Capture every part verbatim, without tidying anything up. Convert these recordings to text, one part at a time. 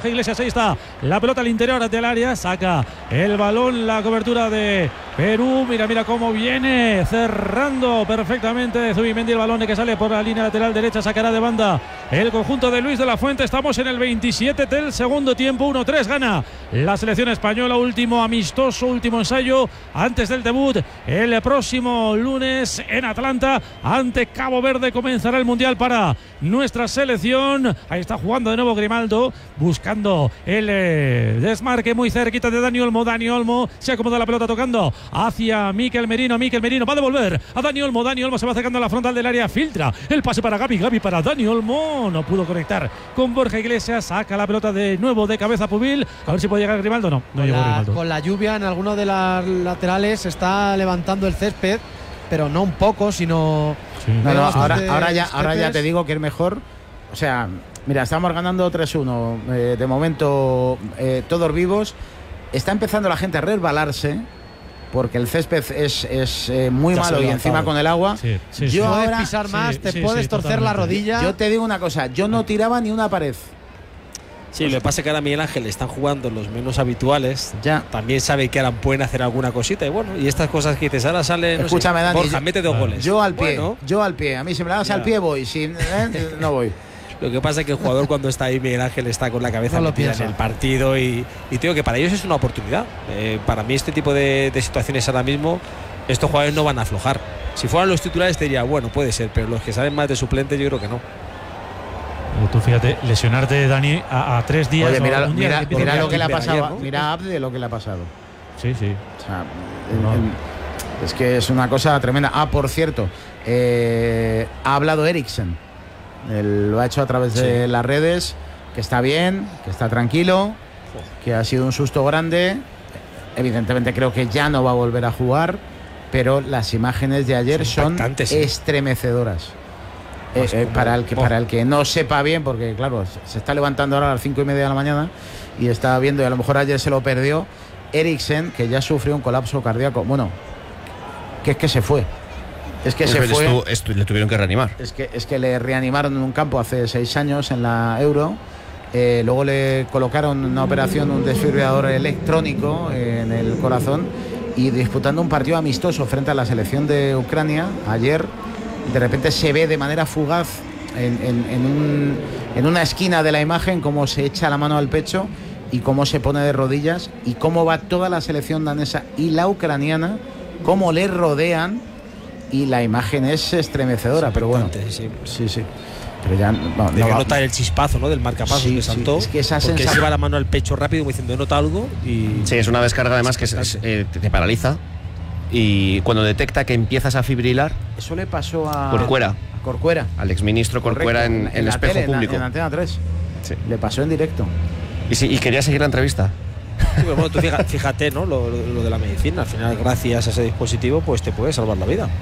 Borja Iglesias. Ahí está la pelota al interior del área. Saca el balón, la cobertura de Perú. Mira, mira cómo viene cerrando perfectamente Zubimendi el balón que sale por la línea lateral derecha. Sacará de banda el conjunto de Luis de la Fuente. Estamos en el veintisiete del segundo tiempo. uno tres gana la selección española. Último amistoso, último ensayo antes del debut el próximo lunes en Atlanta ante Cabo Verde. Comenzará el mundial para nuestra selección. Ahí está jugando de nuevo Grimaldo, buscando el eh, desmarque muy cerquita de Dani Olmo. Dani Olmo se acomoda la pelota tocando hacia Mikel Merino. Mikel Merino va a devolver a Dani Olmo. Dani Olmo se va acercando a la frontal del área, filtra el pase para Gavi. Gavi para Dani Olmo, no pudo conectar con Borja Iglesias. Saca la pelota de nuevo de cabeza Pubil, a ver si puede llegar Grimaldo. No, no llegó Grimaldo. Con la lluvia en alguno de las laterales se está levantando el césped, pero no un poco, sino sí. no, no, ahora, ahora, ya, ahora ya te digo que es mejor. O sea, mira, estamos ganando tres uno, eh, de momento eh, todos vivos. Está empezando la gente a resbalarse porque el césped es, es eh, muy ya malo y encima con el agua. Sí, sí, yo sí. Ahora, puedes pisar más, sí, te sí, puedes sí, torcer totalmente. La rodilla. Yo te digo una cosa, yo no tiraba ni una pared. Sí, lo que pasa es que ahora Miguel Ángel están jugando los menos habituales. Ya. También sabe que ahora pueden hacer alguna cosita. Y bueno, y estas cosas que dices, ahora sale. No Escúchame, sé, Dani. Borja, yo, mete dos goles. Yo al pie, bueno, yo al pie. A mí si me la das ya. al pie voy. Si eh, no voy. Lo que pasa es que el jugador cuando está ahí, Miguel Ángel, está con la cabeza no metida en el partido. Y, y digo que para ellos es una oportunidad. Eh, para mí este tipo de, de situaciones ahora mismo, estos jugadores no van a aflojar. Si fueran los titulares te diría, bueno, puede ser. Pero los que salen más de suplente yo creo que no. Tú fíjate, lesionarte, Dani, a, a tres días. Oye, mira, mira, día, mira lo que le ha pasado. Ayer, ¿no? Mira a Abde lo que le ha pasado. Sí, sí. O sea, no. en, en, es que es una cosa tremenda. Ah, por cierto, eh, ha hablado Eriksen. Él lo ha hecho a través sí. de las redes, que está bien, que está tranquilo, que ha sido un susto grande. Evidentemente creo que ya no va a volver a jugar, pero las imágenes de ayer son, son estremecedoras. Eh, eh, para, el que, para el que no sepa bien, porque claro, se está levantando ahora a las cinco y media de la mañana y está viendo, y a lo mejor ayer se lo perdió, Eriksen, que ya sufrió un colapso cardíaco. Bueno, que es que se fue. Es que se fue. Estuvo, estu, le tuvieron que reanimar. Es que, es que le reanimaron en un campo hace seis años en la Euro. Eh, luego le colocaron una operación, un desfibrilador electrónico en el corazón, y disputando un partido amistoso frente a la selección de Ucrania ayer. De repente se ve de manera fugaz en, en, en, un, en una esquina de la imagen cómo se echa la mano al pecho y cómo se pone de rodillas, y cómo va toda la selección danesa y la ucraniana, cómo le rodean, y la imagen es estremecedora. Pero bueno, sí, sí, sí. Pero ya no, Debió no, notar el chispazo, ¿no? Del marcapasos sí, que saltó. Sí, es que esa porque sensación... se lleva la mano al pecho rápido como diciendo, he notado algo. Y sí, es una descarga además que es, es, eh, te, te paraliza. Y cuando detecta que empiezas a fibrilar. Eso le pasó a Corcuera. A Corcuera. Al exministro Corcuera en, en, en el espejo tele, público. En, en Antena tres. Sí. Le pasó en directo. Y, sí, y quería seguir la entrevista. Sí, pero bueno, tú fíjate, fíjate ¿no? Lo, lo, lo de la medicina. Al final, gracias a ese dispositivo, pues te puede salvar la vida.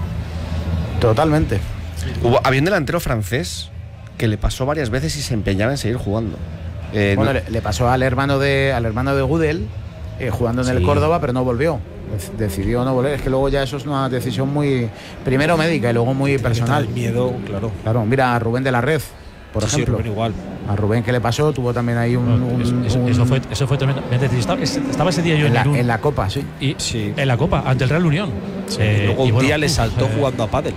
Totalmente. Hubo, había un delantero francés que le pasó varias veces y se empeñaba en seguir jugando. Eh, bueno, no, le, le pasó al hermano de, al hermano de Gudel, eh, jugando en sí. el Córdoba, pero no volvió. Decidió no volver. Es que luego ya eso es una decisión muy, primero médica y luego muy personal. El miedo, claro. Claro, mira a Rubén de la Red, por sí, ejemplo. Sí, Rubén igual. A Rubén, ¿qué le pasó? Tuvo también ahí un... un, eso, eso, un eso, fue, eso fue tremendamente triste. Estaba ese día yo en, en, la, Irún, en la Copa, sí. Y, sí. En la Copa, ante el Real Unión. Sí, eh, luego un y bueno, día le saltó eh, jugando a pádel.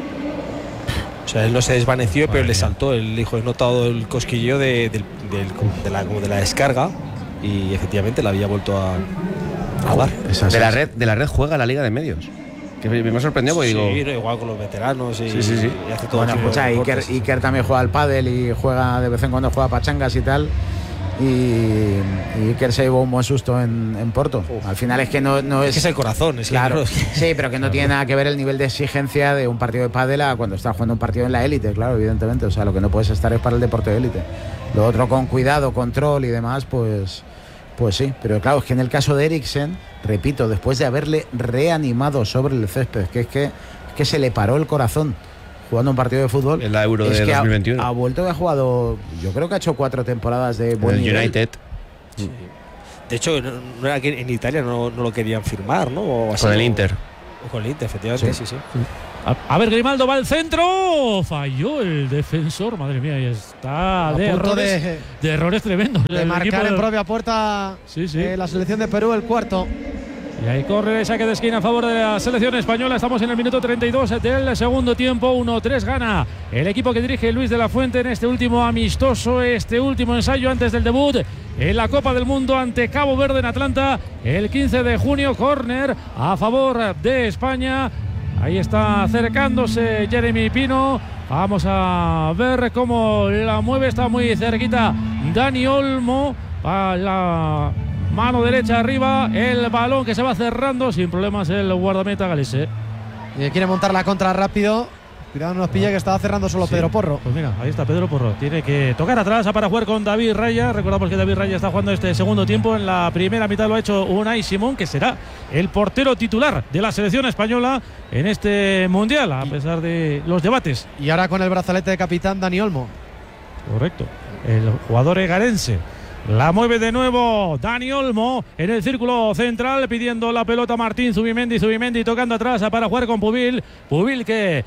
O sea, él no se desvaneció, pero le saltó. Él dijo, he notado el cosquilleo de, de, de, de, la, de la descarga, y efectivamente la había vuelto a... jugar. De la red, de la red juega la Liga de Medios. Que me, me sorprendió porque sí, digo. Igual con los veteranos y, sí, sí, sí. y hace todo. Bueno, escucha, Iker, Iker también juega al pádel y juega de vez en cuando juega pachangas y tal. Y, y Iker se llevó un buen susto en, en Porto. Uf. Al final es que no, no es. Es que es el corazón, es claro. Que sí, pero que no tiene nada que ver el nivel de exigencia de un partido de pádel a cuando estás jugando un partido en la élite, claro, evidentemente. O sea, lo que no puedes estar es para el deporte de élite. Lo otro con cuidado, control y demás, pues. Pues sí, pero claro, es que en el caso de Eriksen, repito, después de haberle reanimado sobre el césped, que es que, es que se le paró el corazón jugando un partido de fútbol. En la Euro de dos mil veintiuno. Ha, ha vuelto que ha jugado, yo creo que ha hecho cuatro temporadas de buen en el nivel. United. Sí. De hecho, no, no era que en Italia no, no lo querían firmar, ¿no? O así, con el o, Inter. O con el Inter, efectivamente, sí, sí. sí. A, a ver, Grimaldo va al centro. Falló el defensor. Madre mía, y está de errores, de, de errores tremendos. De marcar en propia puerta sí, sí. Eh, la selección de Perú, el cuarto. Y ahí corre el saque de esquina a favor de la selección española. Estamos en el minuto treinta y dos del segundo tiempo. uno tres gana el equipo que dirige Luis de la Fuente en este último amistoso, este último ensayo antes del debut en la Copa del Mundo ante Cabo Verde en Atlanta el quince de junio. Córner a favor de España. Ahí está acercándose Jeremy Pino. Vamos a ver cómo la mueve. Está muy cerquita Dani Olmo. A la mano derecha arriba. El balón que se va cerrando sin problemas el guardameta galese. Y quiere montar la contra rápido. Cuidado, no nos pilla que estaba cerrando solo sí. Pedro Porro. Pues mira, ahí está Pedro Porro. Tiene que tocar atrás para jugar con David Raya. Recordamos que David Raya está jugando este segundo tiempo. En la primera mitad lo ha hecho Unai Simón, que será el portero titular de la selección española en este mundial, a pesar de los debates. Y ahora con el brazalete de capitán Dani Olmo. Correcto. El jugador egarense. La mueve de nuevo Dani Olmo en el círculo central, pidiendo la pelota Martín Zubimendi. Zubimendi tocando atrás para jugar con Pubil. Pubil que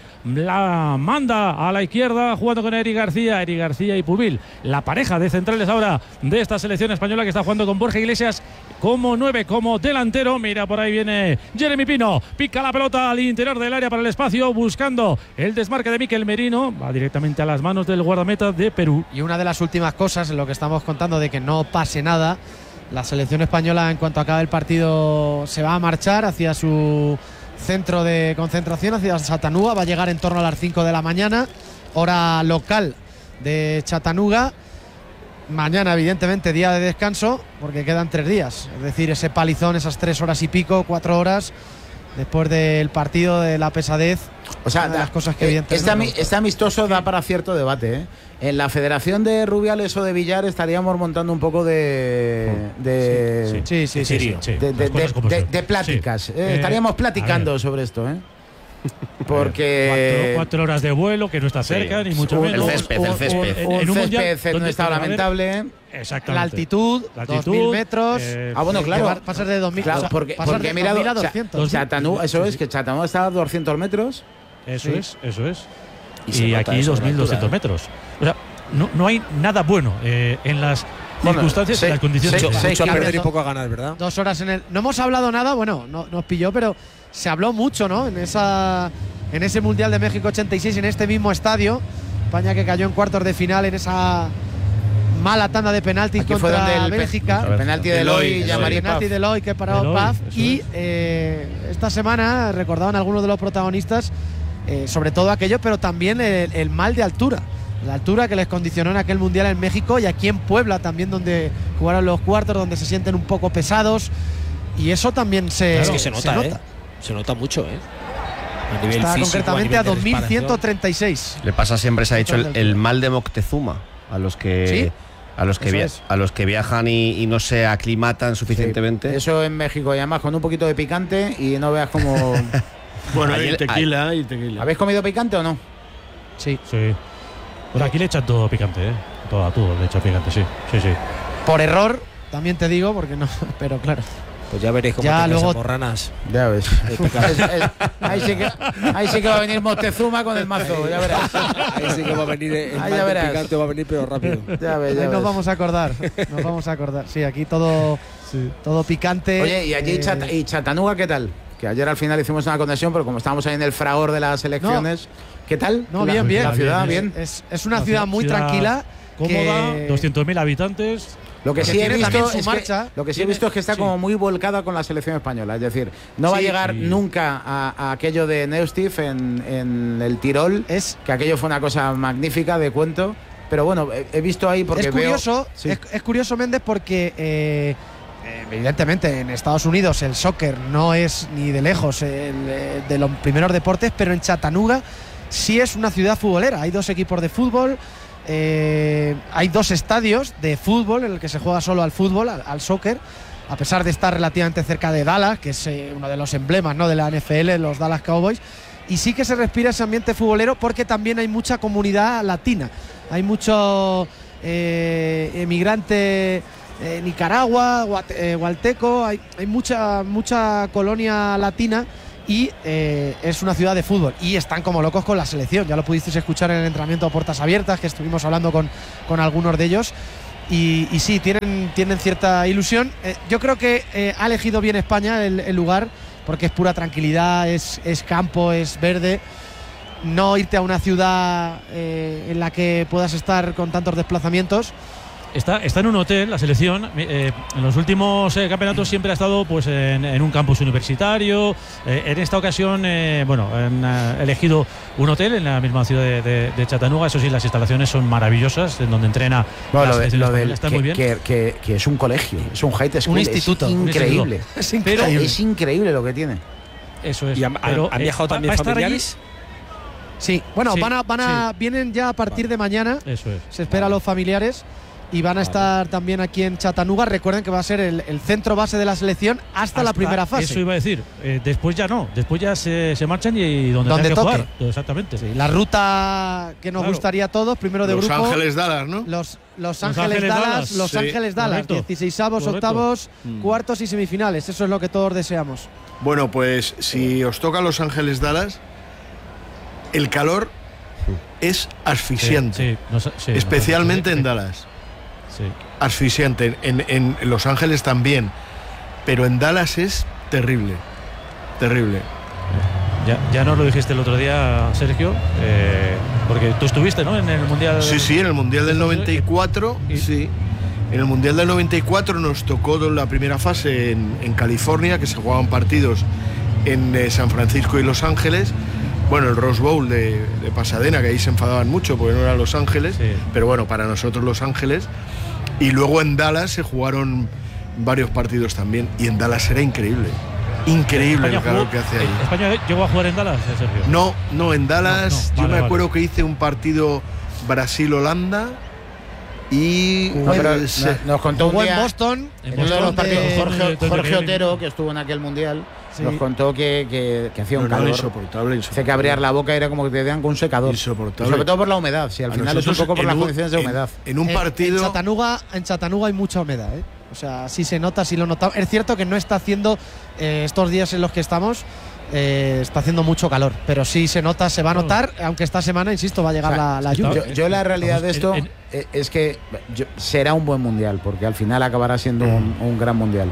la manda a la izquierda jugando con Eric García. Eric García y Pubil, la pareja de centrales ahora de esta selección española, que está jugando con Borja Iglesias como nueve, como delantero. Mira, por ahí viene Jeremy Pino. Pica la pelota al interior del área para el espacio, buscando el desmarque de Mikel Merino. Va directamente a las manos del guardameta de Perú. Y una de las últimas cosas en lo que estamos contando de que no pase nada, la selección española, en cuanto acabe el partido, se va a marchar hacia su centro de concentración, hacia Chattanooga. Va a llegar en torno a las cinco de la mañana, hora local de Chattanooga. Mañana, evidentemente, día de descanso, porque quedan tres días. Es decir, ese palizón, esas tres horas y pico, cuatro horas después del partido, de la pesadez. O sea, de las cosas que eh, evidentemente este, no este amistoso da para cierto debate, ¿eh? En la Federación de Rubiales o de Villar estaríamos montando un poco de de sí, sí, sí, sí, sí. de, de, de, de, de pláticas. Sí. Eh, estaríamos platicando sobre esto, ¿eh? Porque cuatro, cuatro horas de vuelo, que no está cerca, sí, ni mucho menos. El césped, el césped. Un, un, en un césped no está lamentable. Exactamente. La altitud, la altitud dos mil metros. Eh, ah, bueno, claro. Pasar de dos mil, claro, o sea, porque, pasar porque de mira, dos mil a doscientos. Chattanooga, eso sí, es, que Chattanooga está a doscientos metros. Eso sí. es, eso es. Y, y aquí dos mil doscientos metros. O sea, no, no hay nada bueno eh, en las bueno, circunstancias seis, y las condiciones. Seis, seis, mucho a perder y poco a ganar, ¿verdad? Dos horas en el. No hemos hablado nada, bueno, no nos pilló, pero se habló mucho, ¿no? En esa, en ese Mundial de México ochenta y seis, en este mismo estadio. España que cayó en cuartos de final en esa mala tanda de penaltis aquí contra fue donde Bélgica. El, el penalti de Eloy y Jean-Marie Paf. penalti de Eloy que paró Paf. Y eh, esta semana recordaban algunos de los protagonistas, eh, sobre todo aquello, pero también el, el mal de altura. La altura que les condicionó en aquel Mundial en México y aquí en Puebla también, donde jugaron los cuartos, donde se sienten un poco pesados. Y eso también se, claro, es que se nota, se nota. ¿eh? Se nota mucho, ¿eh? A nivel Está físico, concretamente a, a dos mil ciento treinta y seis. Le pasa siempre, se ha dicho, el, el mal de Moctezuma a los que ¿sí? a los que via es. a los que viajan y, y no se aclimatan suficientemente. Sí, eso en México, y además con un poquito de picante y no veas como bueno, hay tequila, hay tequila. ¿Habéis comido picante o no? Sí. Sí. Bueno, aquí le echan todo picante, ¿eh? Todo, todo le echan picante, sí. Sí, sí. Por error, también te digo, porque no, pero claro. Pues ya veréis cómo ya te luego morranas. Ya ves. es, es, ahí, sí que, ahí sí que va a venir Moctezuma con el mazo, ya verás. Ahí sí que va a venir el mal de picante, va a venir pero rápido. Ya ves, ya ahí nos ves. vamos a acordar, nos vamos a acordar. Sí, aquí todo, sí. todo picante. Oye, ¿y allí eh... Chat y Chattanooga qué tal? Que ayer al final hicimos una conexión, pero como estábamos ahí en el fragor de las elecciones, no. ¿qué tal? No, la, bien, bien. La ciudad, bien. bien. Es, es una ciudad muy ciudad tranquila. Cómoda, que... doscientos mil habitantes. Lo que, sí he visto su es marcha, que, lo que sí he visto es que está sí. como muy volcada con la selección española. Es decir, no sí, va a llegar sí. nunca a, a aquello de Neustift en, en el Tirol, es que aquello fue una cosa magnífica de cuento. Pero bueno, he, he visto ahí porque es curioso, veo, sí. es, es curioso, Méndez, porque eh, evidentemente en Estados Unidos el soccer no es ni de lejos el, de los primeros deportes, pero en Chattanooga sí es una ciudad futbolera. Hay dos equipos de fútbol. Eh, hay dos estadios de fútbol en el que se juega solo al fútbol, al, al soccer, a pesar de estar relativamente cerca de Dallas, que es eh, uno de los emblemas, ¿no?, de la N F L, los Dallas Cowboys. Y sí que se respira ese ambiente futbolero porque también hay mucha comunidad latina. Hay mucho eh, emigrante eh, Nicaragua, guate, eh, guateco, hay, hay mucha, mucha colonia latina y eh, es una ciudad de fútbol y están como locos con la selección. Ya lo pudisteis escuchar en el entrenamiento a puertas abiertas, que estuvimos hablando con, con algunos de ellos. Y, y sí, tienen, tienen cierta ilusión. Eh, yo creo que eh, ha elegido bien España el, el lugar, porque es pura tranquilidad, es, es campo, es verde. No irte a una ciudad eh, en la que puedas estar con tantos desplazamientos. Está, está en un hotel, la selección. Eh, en los últimos eh, campeonatos siempre ha estado pues en, en un campus universitario. Eh, en esta ocasión, eh, bueno, han eh, elegido un hotel en la misma ciudad de, de, de Chattanooga. Eso sí, las instalaciones son maravillosas, en donde entrena. Bueno, lo, de, lo del está que, muy bien. Que, que, que es un colegio, es un high school, un instituto, es increíble. Un instituto. Es increíble. Pero es increíble lo que tiene. Eso es. ¿Y han, pero, han viajado eh, también familiares? Sí, bueno, sí, van a, van a sí. vienen ya a partir de mañana. Eso es. Se espera vale. a los familiares. Y van a vale. estar también aquí en Chattanooga. Recuerden que va a ser el, el centro base de la selección hasta, hasta la primera fase. Eso iba a decir. Eh, después ya no. Después ya se, se marchan y, y donde, donde tengan toque. que jugar. Exactamente. Sí, la ruta que nos claro. gustaría a todos, primero de los grupo. Los Ángeles Dallas, ¿no? Los, los, los Ángeles, Ángeles Dallas, Dallas. Los Sí. Ángeles Dallas. dieciseisavos, octavos, mm. cuartos y semifinales. Eso es lo que todos deseamos. Bueno, pues si os toca Los Ángeles Dallas, el calor es asfixiante. Sí, sí, no, sí, especialmente no, sí, en Dallas. Sí. Asfixiante. En, en, en Los Ángeles también. Pero en Dallas es terrible. Terrible. Ya, ya nos lo dijiste el otro día, Sergio, eh, porque tú estuviste, ¿no? En el Mundial. Sí, sí, en el Mundial del noventa y cuatro. Y, sí. En el Mundial del noventa y cuatro nos tocó la primera fase en, en California, que se jugaban partidos en eh, San Francisco y Los Ángeles. Bueno, el Rose Bowl de, de Pasadena, que ahí se enfadaban mucho porque no era Los Ángeles, sí. pero bueno, para nosotros Los Ángeles. Y luego en Dallas se jugaron varios partidos también, y en Dallas era increíble. Increíble el calor que hace ahí. ¿España llegó a jugar en Dallas, Sergio? No, no, en Dallas no, no. Vale, yo me vale. acuerdo que hice un partido Brasil-Holanda. Y no, pero nos, nos contó un día en Boston, en uno de los partidos, Jorge, Jorge Otero, que estuvo en aquel mundial, sí. nos contó que, que, que hacía un no, calor no, insoportable, insoportable. Hace que abrir la boca era como que te dan con un secador. Insoportable. Sobre todo por la humedad, si al a final es un poco por las un, condiciones de humedad. En, en un partido. En, en, Chattanooga, en Chattanooga hay mucha humedad, ¿eh? O sea, sí se nota, sí lo notamos. Es cierto que no está haciendo eh, estos días en los que estamos. Eh, está haciendo mucho calor, pero sí se nota, se va a notar, aunque esta semana, insisto, va a llegar o sea, la, la lluvia. Yo, yo la realidad de esto en, en, es que yo, será un buen mundial, porque al final acabará siendo mm. un, un gran mundial.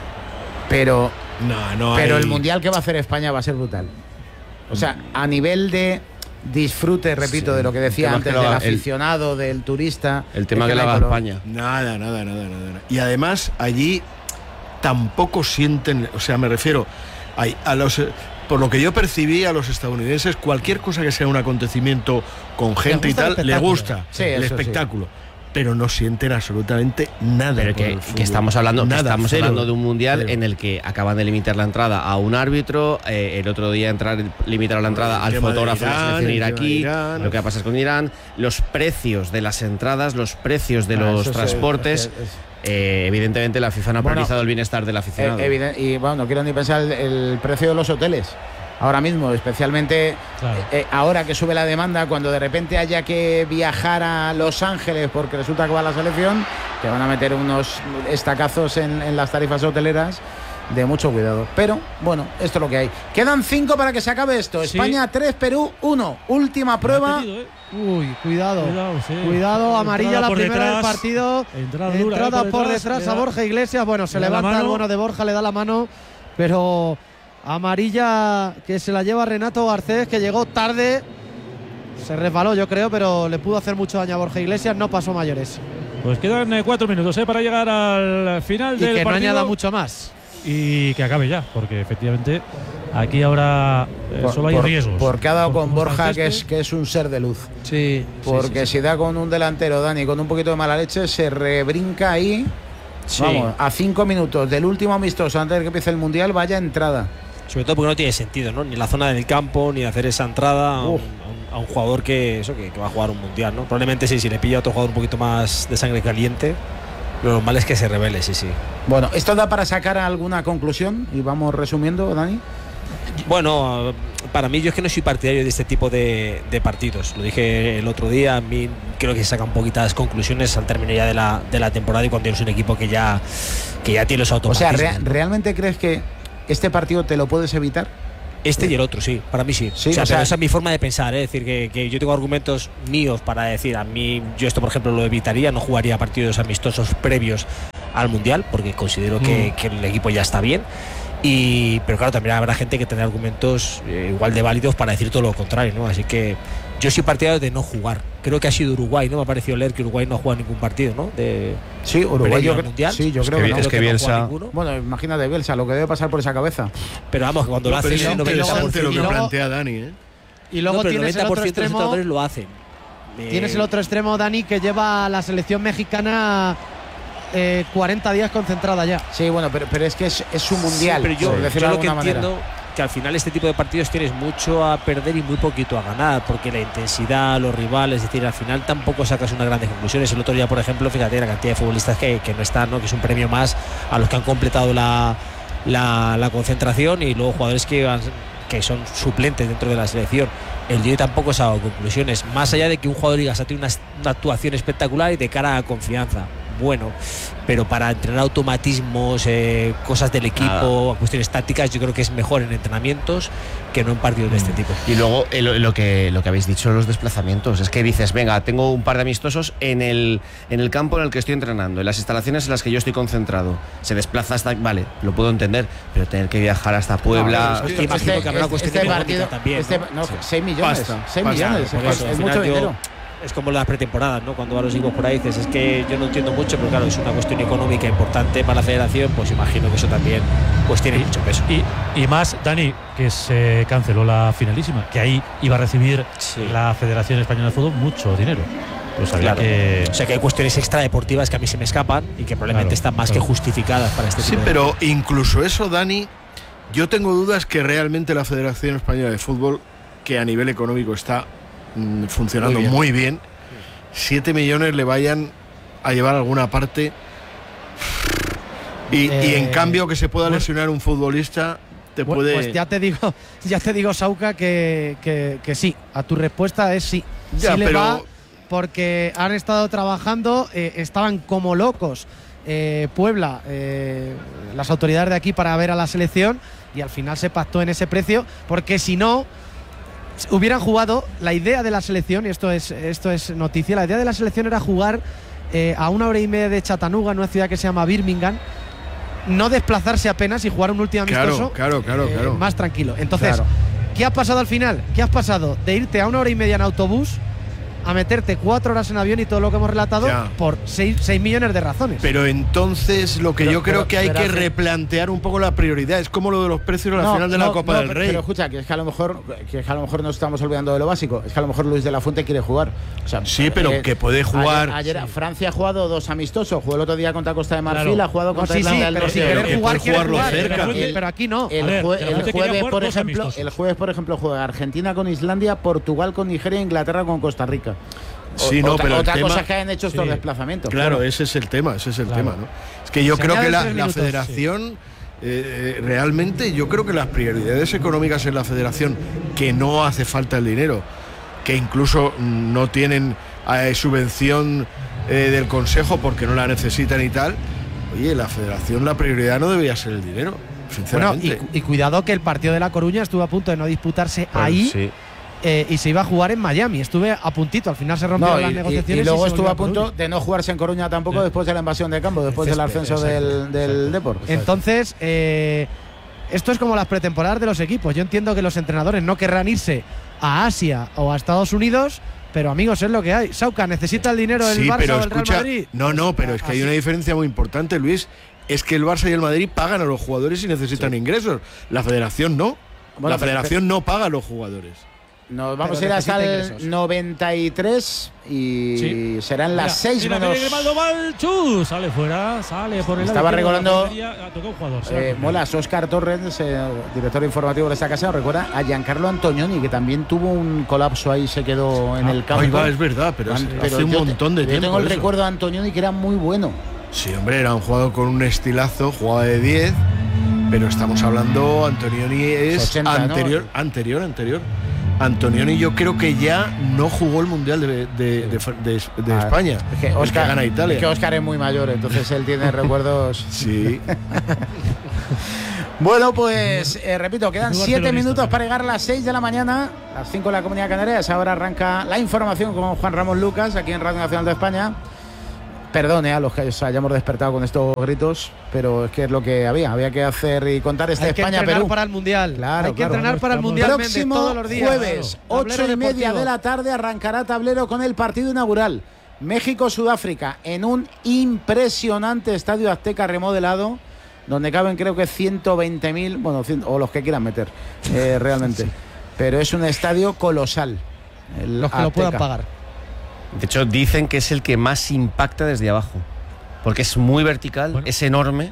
Pero, no, no pero hay... el mundial que va a hacer España va a ser brutal. O sea, a nivel de disfrute, repito, sí. de lo que decía antes, que del haga, aficionado, el, del turista. El tema que, que le haga España. Nada, nada, nada, nada, nada. Y además, allí tampoco sienten, o sea, me refiero a, a los. Por lo que yo percibí, a los estadounidenses, cualquier cosa que sea un acontecimiento con gente y tal, le gusta sí, el espectáculo. Sí. Pero no sienten absolutamente nada. Pero que, que estamos hablando, nada, que estamos cero, hablando de un mundial cero. en el que acaban de limitar la entrada a un árbitro, eh, el otro día entrar limitaron la entrada al fotógrafo de, Irán, de la selección iraquí, Irán. Lo que va a pasar con Irán, los precios de las entradas, los precios de ah, los transportes. Sí, es, es, eh, evidentemente la FIFA no ha priorizado bueno, el bienestar del aficionado. Eh, y bueno, no quiero ni pensar el, el precio de los hoteles. Ahora mismo, especialmente claro. eh, ahora que sube la demanda, cuando de repente haya que viajar a Los Ángeles porque resulta que va la selección, te van a meter unos estacazos en, en las tarifas hoteleras de mucho cuidado. Pero bueno, esto es lo que hay. Quedan cinco para que se acabe esto. Sí. España tres, Perú uno. Última prueba. Pedido, ¿eh? Uy, cuidado. Cuidado, sí. cuidado amarilla la primera detrás, del partido. Entrada, dura, entrada por, por detrás, detrás a Borja Iglesias. Bueno, se levanta el bueno de Borja, le da la mano, pero amarilla que se la lleva Renato Garcés, que llegó tarde, se resbaló yo creo, pero le pudo hacer mucho daño a Borja Iglesias, no pasó mayores. Pues quedan eh, cuatro minutos eh, para llegar al final y del que partido. No añada mucho más. Y que acabe ya, porque efectivamente aquí ahora eh, por, solo hay por, riesgos. Porque ha dado con Borja, que es, que es un ser de luz. Sí. Porque sí, sí, si sí. da con un delantero, Dani, con un poquito de mala leche, se rebrinca ahí. Sí. Vamos, a cinco minutos del último amistoso antes de que empiece el Mundial, vaya entrada. Sobre todo porque no tiene sentido, ¿no? Ni la zona del campo, ni hacer esa entrada a un, a un jugador que, eso, que, que va a jugar un mundial, ¿no? Probablemente sí, si le pilla a otro jugador un poquito más de sangre caliente, lo normal es que se revele, sí, sí. Bueno, ¿esto da para sacar alguna conclusión? Y vamos resumiendo, Dani. Bueno, para mí yo es que no soy partidario de este tipo de, de partidos. Lo dije el otro día, a mí creo que se sacan poquitas conclusiones al término ya de la, de la temporada y cuando tienes un equipo que ya, que ya tiene los automatismos. O sea, ¿re- ¿realmente crees que este partido te lo puedes evitar? Este y el otro, sí, para mí sí. Sí, o sea, o sea, pero esa es mi forma de pensar, ¿eh? Es decir, que, que yo tengo argumentos míos para decir, a mí, yo esto por ejemplo lo evitaría, no jugaría partidos amistosos previos al Mundial, porque considero que, mm. que el equipo ya está bien. Y, pero claro, también habrá gente que tendrá argumentos eh, igual de válidos para decir todo lo contrario, ¿no? Así que yo soy partidario de no jugar. Creo que ha sido Uruguay, ¿no? Me ha parecido leer que Uruguay no ha jugado ningún partido, ¿no? De, sí, Uruguay yo, mundial. Sí, yo es creo que, que no. Es que, que Bielsa... No bueno, imagínate Bielsa, lo que debe pasar por esa cabeza. Pero vamos, cuando no, lo hacen... Es interesante lo que luego, plantea Dani, ¿eh? Y luego no, tienes el, el otro extremo... de los lo hacen. Tienes el otro extremo, Dani, que lleva a la selección mexicana... Eh, cuarenta días concentrada ya. Sí, bueno, pero, pero es que es, es su mundial. Sí, pero yo, por yo lo que manera. entiendo que al final este tipo de partidos tienes mucho a perder y muy poquito a ganar, porque la intensidad, los rivales, es decir, al final tampoco sacas unas grandes conclusiones. El otro día, por ejemplo, fíjate la cantidad de futbolistas que, que no están, ¿no? Que es un premio más a los que han completado la, la, la concentración, y luego jugadores que, que son suplentes dentro de la selección. El día tampoco se ha dado conclusiones, más allá de que un jugador diga, ha tenido una, una actuación espectacular y de cara a confianza. Bueno, pero para entrenar automatismos, eh, cosas del equipo, Nada. cuestiones tácticas, yo creo que es mejor en entrenamientos que no en partidos de este tipo. Y luego eh, lo, lo, que, lo que habéis dicho, los desplazamientos, es que dices, venga, tengo un par de amistosos en el, en el campo en el que estoy entrenando, en las instalaciones en las que yo estoy concentrado, se desplaza hasta, vale, lo puedo entender, pero tener que viajar hasta Puebla... No, es que imagino este, que habrá cuestión este económica partido, también, este, ¿no? no, Sí. seis millones, Pasta, seis pasta, millones, por es, eso, es mucho dinero. Es como las pretemporadas, ¿no? Cuando van los equipos por ahí dices, es que yo no entiendo mucho, pero claro, es una cuestión económica importante para la federación, pues imagino que eso también pues tiene mucho peso. Y, y más, Dani, que se canceló la finalísima, que ahí iba a recibir sí. la Federación Española de Fútbol mucho dinero. Pues había claro. que... O sea que hay cuestiones extradeportivas que a mí se me escapan y que probablemente claro, están más claro. que justificadas para este sí, tipo de... Sí, pero incluso eso, Dani, yo tengo dudas que realmente la Federación Española de Fútbol, que a nivel económico está mmm, funcionando muy bien, muy bien siete millones le vayan a llevar a alguna parte y, eh, y en cambio que se pueda lesionar un futbolista te pues, puede... Pues ya te digo, ya te digo, Sauca, que, que, que sí, a tu respuesta es sí. Ya, sí pero... le va porque han estado trabajando, eh, estaban como locos eh, Puebla, eh, las autoridades de aquí para ver a la selección, y al final se pactó en ese precio, porque si no hubieran jugado, la idea de la selección, y esto es, esto es noticia, la idea de la selección era jugar eh, a una hora y media de Chattanooga, en una ciudad que se llama Birmingham, no desplazarse apenas y jugar un último amistoso claro, claro, claro, eh, claro. más tranquilo. Entonces, claro. ¿qué ha pasado al final? ¿Qué has pasado? De irte a una hora y media en autobús a meterte cuatro horas en avión y todo lo que hemos relatado ya. por seis millones de razones. Pero entonces lo que pero, yo creo pero, que hay que hace... replantear un poco la prioridad. Es como lo de los precios a la no, final de no, la Copa no, del Rey. Pero escucha, que es que a lo mejor que, es que a lo mejor nos estamos olvidando de lo básico. Es que a lo mejor Luis de la Fuente quiere jugar. O sea, sí, pero eh, que puede jugar. Ayer, ayer sí. Francia ha jugado dos amistosos. Jugó el otro día contra Costa de Marfil, claro. ha jugado no, contra sí, Irlanda sí, del pero Norte. si querer jugar, jugarlo jugar, cerca. Pero, el, pero aquí no. El, ver, jue el jueves, por ejemplo, amistosos. el jueves, por ejemplo, juega Argentina con Islandia, Portugal con Nigeria, Inglaterra con Costa Rica. Sí, no, otra, pero otra tema, cosa es que hayan hecho estos sí, desplazamientos. Claro, claro, ese es el tema, ese es el claro. tema, ¿no? Es que yo Se creo que la, la federación, sí. eh, realmente, yo creo que las prioridades económicas en la federación, que no hace falta el dinero, que incluso no tienen eh, subvención eh, del Consejo porque no la necesitan y tal, oye, la federación, la prioridad no debería ser el dinero, sinceramente. Bueno, y, y cuidado que el partido de La Coruña estuvo a punto de no disputarse pues ahí. Sí. Eh, y se iba a jugar en Miami. Estuve a puntito, al final se rompieron no, las y, negociaciones. Y, y luego y estuvo a punto de no jugarse en Coruña tampoco, sí. después de la invasión de campo, después del ascenso del, del Depor. Entonces, eh, esto es como las pretemporadas de los equipos. Yo entiendo que los entrenadores no querrán irse a Asia o a Estados Unidos, pero amigos, es lo que hay. Sauca, ¿necesita el dinero del sí, Barça pero o del escucha, Real Madrid? No, no, pero es que hay una diferencia muy importante, Luis. Es que el Barça y el Madrid pagan a los jugadores y necesitan sí. ingresos. La federación no. Bueno, la federación pero, no paga a los jugadores. Nos vamos a ir hasta el noventa y tres y sí. serán las seis mira, menos. Mira, sale fuera, sale por el Estaba recordando. Jugador, eh, Molas, Óscar Torrens, eh, director informativo de esta casa, recuerda a Giancarlo Antonioni, que también tuvo un colapso ahí, se quedó en ah, el campo. Ahí va, es verdad, pero, An pero hace un montón de yo tiempo. Yo tengo el eso. recuerdo de Antonioni que era muy bueno. Sí, hombre, era un jugador con un estilazo, jugaba de diez, pero estamos hablando, Antonioni es ochenta, anterior, ¿no? anterior, anterior. Antonioni yo creo que ya no jugó el Mundial de, de, de, de, de ah, España. Es que Óscar que gana Italia. Es que Óscar es muy mayor, entonces él tiene recuerdos. Sí. Bueno, pues eh, repito, quedan siete minutos para llegar a las seis de la mañana, las cinco de la Comunidad Canaria. Ahora arranca la información con Juan Ramón Lucas aquí en Radio Nacional de España. Perdone a los que os hayamos despertado con estos gritos, pero es que es lo que había. Había que hacer y contar este España-Perú. Hay que entrenar para el Mundial. Claro, Hay que claro. entrenar para el Mundial, Próximo Méndez, todos los días. jueves, Claro. ocho y media de la tarde, arrancará tablero con el partido inaugural. México-Sudáfrica en un impresionante estadio Azteca remodelado, donde caben creo que ciento veinte mil, bueno, cien, o los que quieran meter, eh, realmente. Sí. Pero es un estadio colosal. Los que Azteca lo puedan pagar. De hecho, dicen que es el que más impacta desde abajo, porque es muy vertical, bueno. es enorme,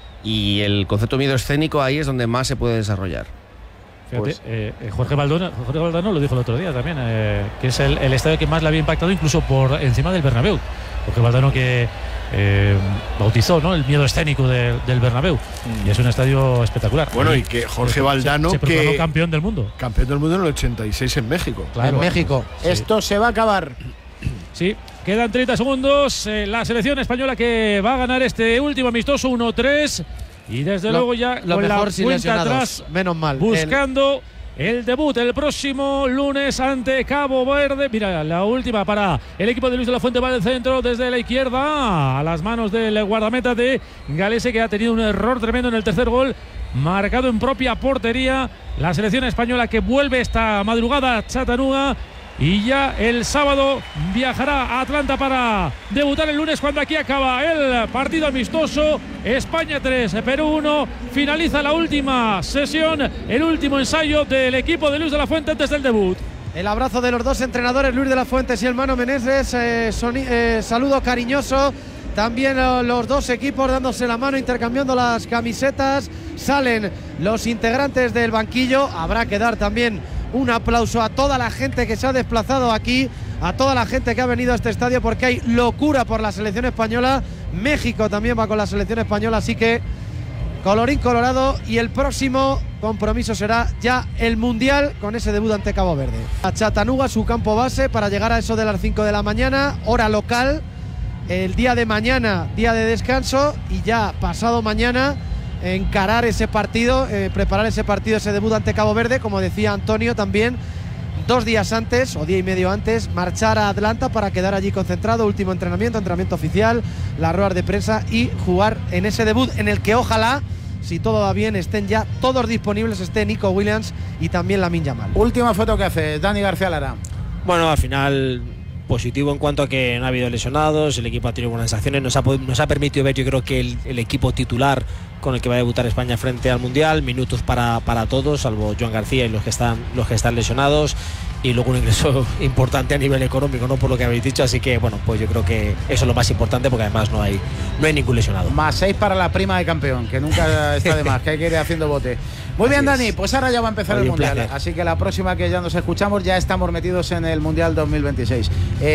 y el concepto de miedo escénico ahí es donde más se puede desarrollar. Fíjate, pues, eh, Jorge Valdano, Jorge Valdano lo dijo el otro día también, eh, que es el, el estadio que más le había impactado incluso por encima del Bernabéu. Jorge Valdano que eh, bautizó, ¿no?, el miedo escénico de, del Bernabéu, mm. y es un estadio espectacular. Bueno, y que Jorge Valdano, se, se que campeón del mundo. Campeón del mundo en el ochenta y seis en México. Claro, en México. Sí. Esto se va a acabar. Sí, quedan treinta segundos. Eh, la selección española que va a ganar este último amistoso uno tres. Y desde lo, luego ya lo con mejor la cuenta atrás, menos mal. Buscando el... el debut el próximo lunes ante Cabo Verde. Mira, la última para el equipo de Luis de la Fuente, va del centro desde la izquierda a las manos del guardameta de Galese, que ha tenido un error tremendo en el tercer gol, marcado en propia portería. La selección española que vuelve esta madrugada a Chattanooga. Y ya el sábado viajará a Atlanta para debutar el lunes, cuando aquí acaba el partido amistoso. España tres, Perú uno. Finaliza la última sesión, el último ensayo del equipo de Luis de la Fuente antes del debut. El abrazo de los dos entrenadores, Luis de la Fuente y el Mano Meneses. Eh, eh, saludo cariñoso. También eh, los dos equipos dándose la mano, intercambiando las camisetas. Salen los integrantes del banquillo. Habrá que dar también un aplauso a toda la gente que se ha desplazado aquí, a toda la gente que ha venido a este estadio, porque hay locura por la selección española. México también va con la selección española, así que colorín colorado, y el próximo compromiso será ya el Mundial, con ese debut ante Cabo Verde. A Chattanooga, su campo base, para llegar a eso de las cinco de la mañana, hora local, el día de mañana, día de descanso, y ya pasado mañana encarar ese partido, eh, preparar ese partido, ese debut ante Cabo Verde, como decía Antonio también, dos días antes o día y medio antes, marchar a Atlanta para quedar allí concentrado, último entrenamiento, entrenamiento oficial, las ruedas de prensa, y jugar en ese debut en el que ojalá, si todo va bien, estén ya todos disponibles, esté Nico Williams y también Lamine Yamal. Última foto que hace Dani García Lara. Bueno, al final positivo en cuanto a que no ha habido lesionados, el equipo ha tenido buenas acciones, nos ha, nos ha permitido ver, yo creo que el, el equipo titular con el que va a debutar España frente al Mundial, minutos para, para todos, salvo Joan García y los que están, los que están lesionados, y luego un ingreso importante a nivel económico, ¿no?, por lo que habéis dicho, así que bueno, pues yo creo que eso es lo más importante, porque además no hay, no hay ningún lesionado. Más seis para la prima de campeón, que nunca está de más, que hay que ir haciendo bote. Muy así bien, Dani, es. Pues ahora ya va a empezar Oye, el Mundial, placer. Así que la próxima que ya nos escuchamos, ya estamos metidos en el Mundial dos mil veintiséis.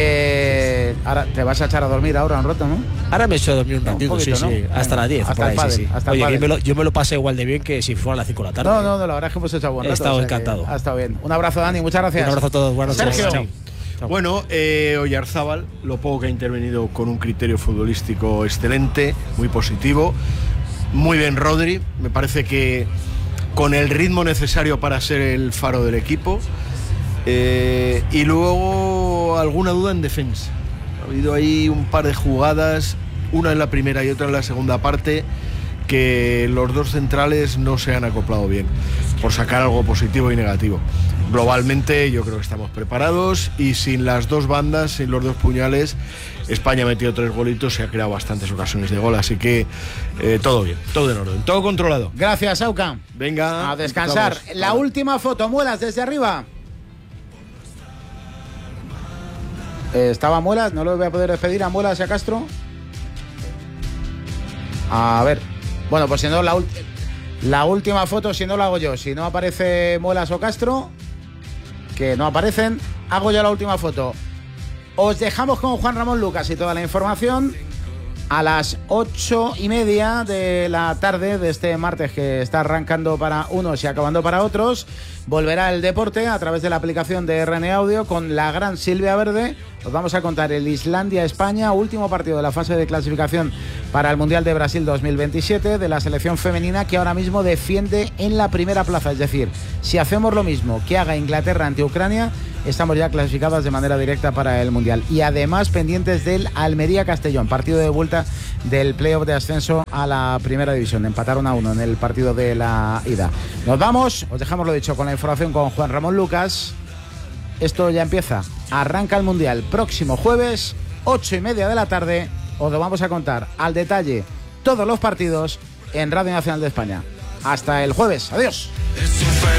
Eh, ahora te vas a echar a dormir ahora un rato, ¿no? Ahora me echo a dormir un ratito, un poquito, sí, ¿no? sí, hasta las diez. Hasta el padre, sí, sí. hasta Oye, el yo me, lo, yo me lo pasé igual de bien que si fuera a las cinco de la tarde. No, no, no, la verdad es que hemos echado buen rato. He estado o sea encantado. Ha estado bien. Un abrazo, Dani, muchas gracias. Un abrazo a todos, buenas noches. Sergio. Chao. Chao. Bueno, eh, Oyarzábal, lo poco que ha intervenido, con un criterio futbolístico excelente, muy positivo. Muy bien Rodri, me parece que con el ritmo necesario para ser el faro del equipo. Eh, y luego alguna duda en defensa. Ha habido ahí un par de jugadas, una en la primera y otra en la segunda parte, que los dos centrales no se han acoplado bien, por sacar algo positivo y negativo. Globalmente yo creo que estamos preparados, y sin las dos bandas, sin los dos puñales, España ha metido tres golitos y ha creado bastantes ocasiones de gol, así que eh, todo bien, todo en orden, todo controlado. Gracias, Auca. Venga, a descansar. Estamos. La última foto, Muelas, desde arriba. Eh, ¿Estaba Muelas? No lo voy a poder despedir a Muelas y a Castro. A ver. Bueno, pues si no, la, la última foto, si no la hago yo. Si no aparece Muelas o Castro, que no aparecen, hago yo la última foto. Os dejamos con Juan Ramón Lucas y toda la información a las ocho y media de la tarde de este martes, que está arrancando para unos y acabando para otros. Volverá el deporte a través de la aplicación de R N Audio con la gran Silvia Verde os vamos a contar el Islandia-España, último partido de la fase de clasificación para el Mundial de Brasil dos mil veintisiete de la selección femenina, que ahora mismo defiende en la primera plaza. Es decir, si hacemos lo mismo que haga Inglaterra ante Ucrania, estamos ya clasificadas de manera directa para el Mundial. Y además pendientes del Almería-Castellón, partido de vuelta del playoff de ascenso a la primera división. Empataron a uno en el partido de la ida. Nos vamos, os dejamos lo dicho con la información con Juan Ramón Lucas. Esto ya empieza, arranca el Mundial próximo jueves, ocho y media de la tarde. Os lo vamos a contar al detalle todos los partidos en Radio Nacional de España. Hasta el jueves, adiós.